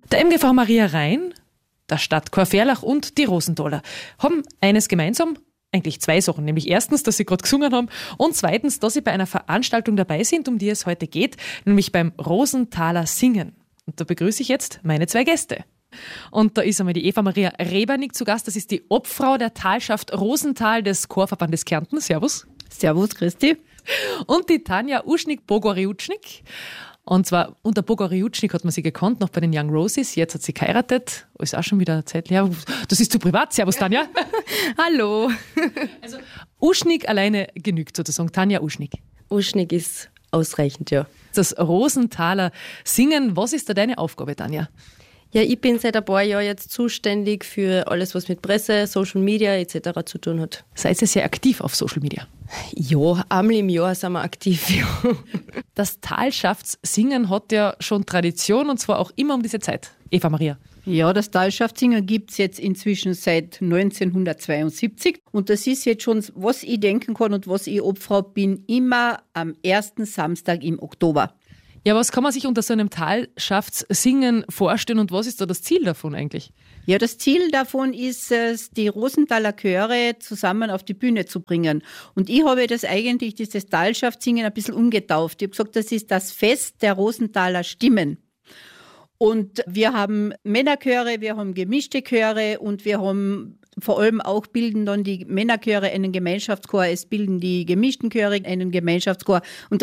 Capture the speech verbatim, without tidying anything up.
Der M G V Maria Rhein, der Stadtchor Verlach und die Rosenthaler haben eines gemeinsam, eigentlich zwei Sachen, nämlich erstens, dass sie gerade gesungen haben und zweitens, dass sie bei einer Veranstaltung dabei sind, um die es heute geht, nämlich beim Rosenthaler Singen. Und da begrüße ich jetzt meine zwei Gäste. Und da ist einmal die Eva Maria Rebernig zu Gast, das ist die Obfrau der Talschaft Rosenthal des Chorverbandes Kärnten. Servus. Servus, Christi. Und die Tanja Uschnik-Bogoriutschnik. Und zwar unter Bogoriutschnik hat man sie gekannt, noch bei den Young Roses. Jetzt hat sie geheiratet. Ist auch schon wieder eine Zeit her. Das ist zu privat. Servus, Tanja. Hallo. Also Uschnik alleine genügt sozusagen. Tanja Uschnik. Uschnik ist ausreichend, ja. Das Rosenthaler Singen. Was ist da deine Aufgabe, Tanja? Ja, ich bin seit ein paar Jahren jetzt zuständig für alles, was mit Presse, Social Media et cetera zu tun hat. Seid ihr sehr aktiv auf Social Media? Ja, einmal im Jahr sind wir aktiv, ja. Das Talschaftssingen hat ja schon Tradition und zwar auch immer um diese Zeit. Eva Maria. Ja, das Talschaftssingen gibt es jetzt inzwischen seit neunzehnhundertzweiundsiebzig. Und das ist jetzt schon, was ich denken kann und was ich Obfrau bin, immer am ersten Samstag im Oktober. Ja, was kann man sich unter so einem Talschaftssingen vorstellen und was ist da das Ziel davon eigentlich? Ja, das Ziel davon ist es, die Rosenthaler Chöre zusammen auf die Bühne zu bringen. Und ich habe das eigentlich, dieses Talschaftssingen, ein bisschen umgetauft. Ich habe gesagt, das ist das Fest der Rosenthaler Stimmen. Und wir haben Männerchöre, wir haben gemischte Chöre und wir haben vor allem auch bilden dann die Männerchöre einen Gemeinschaftschor, es bilden die gemischten Chöre einen Gemeinschaftschor. Und